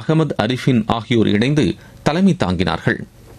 Ahmed Arifin ஆகியோர் இணைந்து தலைமை தாங்கினார்கள்.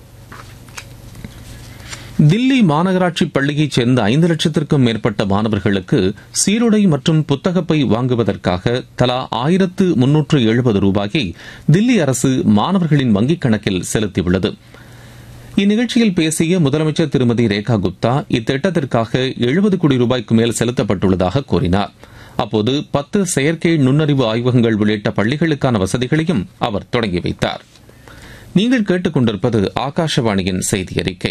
தில்லி மாநகராட்சி பள்ளியைச் சேர்ந்த 5 லட்சத்திற்கும் மேற்பட்ட மாணவர்களுக்கு சீருடை மற்றும் புத்தகப்பை வாங்குவதற்காக தலா 1370 ரூபாயை தில்லி அரசு மாணவர்களின் வங்கிக் கணக்கில் செலுத்தியுள்ளது. இந்நிகழ்ச்சியில் பேசிய முதலமைச்சர் திருமதி ரேகா குப்தா இத்திட்டத்திற்காக 70 கோடி ரூபாய்க்கு மேல் செலுத்தப்பட்டுள்ளதாக கூறினார். அப்போது 10 செயற்கை நுண்ணறிவு ஆய்வகங்கள் உள்ளிட்ட பள்ளிகளுக்கான வசதிகளையும் அவர் தொடங்கி வைத்தார். நீங்கள் கேட்டுக் கொண்டிருப்பது ஆகாஷவாணியின் செய்தி அறிக்கை.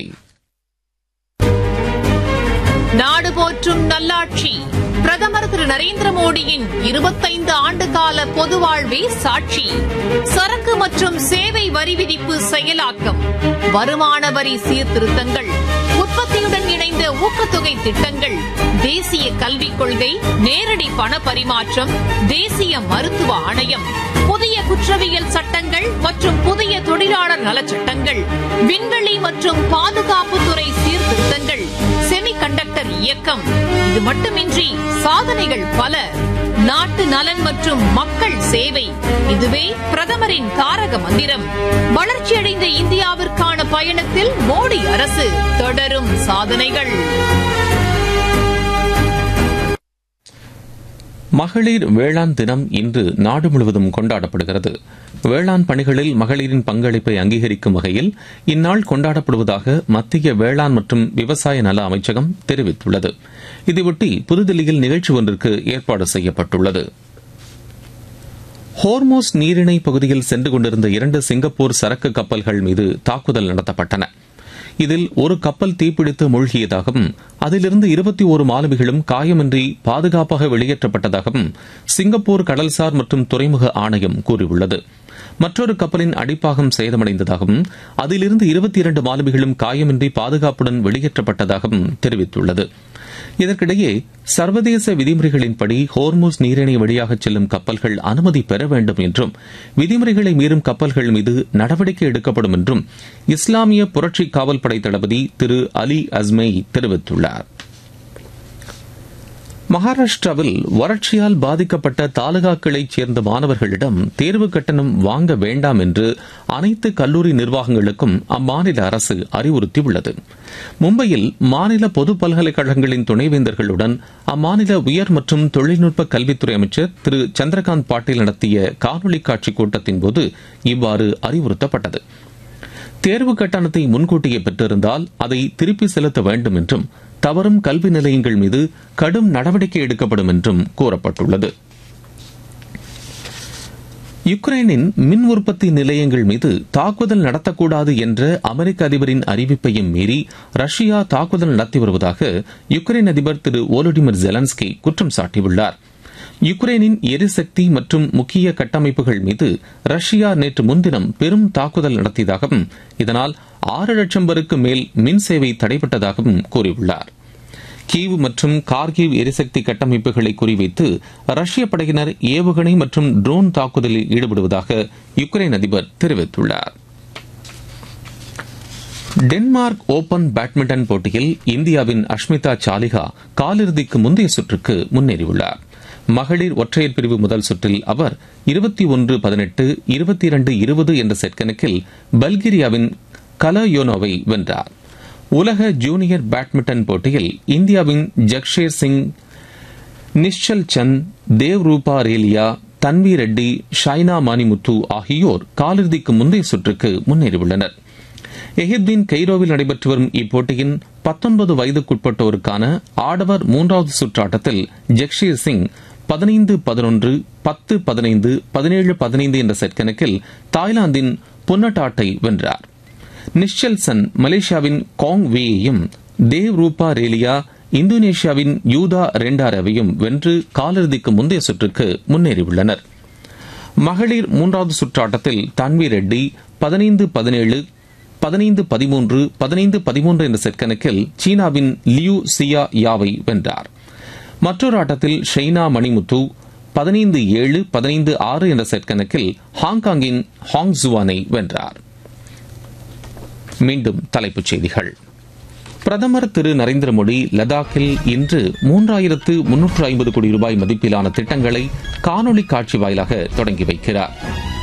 நாடு போற்றும் நல்லாட்சி பிரதமர் திரு நரேந்திர மோடியின் 25 ஆண்டு கால பொது வாழ்வே சாட்சி. சரக்கு மற்றும் சேவை வரி விதிப்பு செயலாக்கம், வருமான வரி சீர்திருத்தங்கள், உற்பத்தியுடன் இணைந்த ஊக்கத்தொகை திட்டங்கள், தேசிய கல்விக் கொள்கை, நேரடி பண பரிமாற்றம், தேசிய மருத்துவ ஆணையம், புதிய குற்றவியல் சட்டங்கள் மற்றும் புதிய தொழிலாளர் நலச்சட்டங்கள், விண்வெளி மற்றும் பாதுகாப்புத்துறை சீர்திருத்தங்கள், செமிகண்டக்டர் இயக்கம். இது மட்டுமின்றி சாதனைகள் பல. நாட்டு நலன் மற்றும் மக்கள் சேவை, இதுவே பிரதமரின் தாரக மந்திரம். வளர்ச்சியடைந்த இந்தியாவிற்கான பயணத்தில் மோடி அரசு தொடரும் சாதனைகள். மகளிர் வேளாண் தினம் இன்று நாடு முழுவதும் கொண்டாடப்படுகிறது. வேளாண் பணிகளில் மகளிரின் பங்களிப்பை அங்கீகரிக்கும் வகையில் இந்நாள் கொண்டாடப்படுவதாக மத்திய வேளாண் மற்றும் விவசாய நல அமைச்சகம் தெரிவித்துள்ளது. இதையொட்டி புதுதில்லியில் நிகழ்ச்சி ஒன்றிற்கு ஏற்பாடு செய்யப்பட்டுள்ளது. ஹோர்மோஸ் நீரிணை பகுதியில் சென்று கொண்டிருந்த 2 சிங்கப்பூர் சரக்கு கப்பல்கள் மீது தாக்குதல் நடத்தப்பட்டன. இதில் ஒரு கப்பல் தீப்பிடித்து மூழ்கியதாகவும் அதிலிருந்து 21 மாலுமிகளும் காயமின்றி பாதுகாப்பாக வெளியேற்றப்பட்டதாகவும் சிங்கப்பூர் கடல்சார் மற்றும் துறைமுக ஆணையம் கூறியுள்ளது. மற்றொரு கப்பலின் அடிப்பாகம் சேதமடைந்ததாகவும் அதிலிருந்து 22 மாலுமிகளும் காயமின்றி பாதுகாப்புடன் வெளியேற்றப்பட்டதாகவும் தெரிவித்துள்ளது. இதற்கிடையே சர்வதேச விதிமுறைகளின்படி ஹோர்முஸ் நீரிணை வழியாக செல்லும் கப்பல்கள் அனுமதி பெற வேண்டும் என்றும் விதிமுறைகளை மீறும் கப்பல்கள் மீது நடவடிக்கை எடுக்கப்படும் என்றும் இஸ்லாமிய புரட்சி காவல்படை தளபதி திரு அலி அஸ்மெய் தெரிவித்துள்ளார். மகாராஷ்டிராவில் வறட்சியால் பாதிக்கப்பட்ட தாலுகாக்களைச் சேர்ந்த மாணவர்களிடம் தேர்வு கட்டணம் வாங்க வேண்டாம் என்று அனைத்து கல்லூரி நிர்வாகங்களுக்கும் அம்மாநில அரசு அறிவுறுத்தியுள்ளது. மும்பையில் மாநில பொது பல்கலைக்கழகங்களின் துணைவேந்தர்களுடன் அம்மாநில உயர் மற்றும் தொழில்நுட்ப கல்வித்துறை அமைச்சர் திரு சந்திரகாந்த் பாட்டீல் நடத்திய காணொலி காட்சி கூட்டத்தின்போது இவ்வாறு அறிவுறுத்தப்பட்டது. தேர்வு கட்டணத்தை முன்கூட்டியே பெற்றிருந்தால் அதை திருப்பி செலுத்த வேண்டும் என்றும் தவறும் கல்வி நிலையங்கள் மீது கடும் நடவடிக்கை எடுக்கப்படும் என்றும் கூறப்பட்டுள்ளது. யுக்ரைனின் மின் உற்பத்தி நிலையங்கள் மீது தாக்குதல் நடத்தக்கூடாது என்ற அமெரிக்க அதிபரின் அறிவிப்பையும் மீறி ரஷ்யா தாக்குதல் நடத்தி வருவதாக யுக்ரைன் அதிபர் திரு வோலோடிமிர் ஜெலன்ஸ்கி குற்றம் சாட்டியுள்ளார். யுக்ரைனின் எரிசக்தி மற்றும் முக்கிய கட்டமைப்புகள் மீது ரஷ்யா நேற்று முன்தினம் பெரும் தாக்குதல் நடத்தியதாகவும் இதனால் 6 லட்சம் பேருக்கு மேல் மின் சேவை தடைபட்டதாகவும் கூறியுள்ளார். கீவ் மற்றும் கார்கிவ் எரிசக்தி கட்டமைப்புகளை குறிவைத்து ரஷ்ய படையினர் ஏவுகணை மற்றும் ட்ரோன் தாக்குதலில் ஈடுபடுவதாக யுக்ரைன் அதிபர் தெரிவித்துள்ளார். டென்மார்க் ஓபன் பேட்மிண்டன் போட்டியில் இந்தியாவின் அஷ்மிதா சாலிஹா காலிறுதிக்கு முந்தைய சுற்றுக்கு முன்னேறியுள்ளார். மகளிர் ஒற்றையர் பிரிவு முதல் சுற்றில் அவர் 21-18, 22-20 என்ற செட் கணக்கில் பல்கேரியாவின் கலயோனோவை வென்றார். உலக ஜூனியர் பேட்மிண்டன் போட்டியில் இந்தியாவின் ஜக்ஷேர் சிங், நிஷல் சந்த், தேவ் ரூபா ரேலியா, தன்வி ரெட்டி, ஷைனா மானிமுத்து ஆகியோர் காலிறுதிக்கு முந்தைய சுற்றுக்கு முன்னேறியுள்ளனர். எகிப்தின் கெய்ரோவில் நடைபெற்று வரும் இப்போட்டியின் 19 வயதுக்குட்பட்டோருக்கான ஆடவர் 3வது சுற்றாட்டத்தில் ஜக்ஷீர் சிங் 15-11, 10-15, 17-15 என்ற செட் கணக்கில் தாய்லாந்தின் புன்னட்டாட்டை வென்றார். நிஷல் சன் மலேசியாவின் காங் வேயையும், தேவ் ரூபா ரேலியா இந்தோனேஷியாவின் யூதா ரெண்டாரவையும் வென்று காலிறுதிக்கு முந்தைய சுற்றுக்கு முன்னேறியுள்ளனர். மகளிர் 3வது சுற்றாட்டத்தில் தன்வி ரெட்டி 15-17, 15-13, 15-13 என்ற செட் கணக்கில் சீனாவின் லியூ சியா யாவை வென்றார். மற்றொரு ஆட்டத்தில் ஷைனா மணிமுத்து 15-7, 15-6 என்ற செட் கணக்கில் ஹாங்காங்கின் ஹாங் ஜுவானை வென்றார். மீண்டும் தலைப்புச் செய்திகள். பிரதமர் திரு நரேந்திர மோடி லடாக்கில் இன்று 3350 கோடி ரூபாய் மதிப்பிலான திட்டங்களை காணொலி காட்சி வாயிலாக தொடங்கி வைக்கிறார்.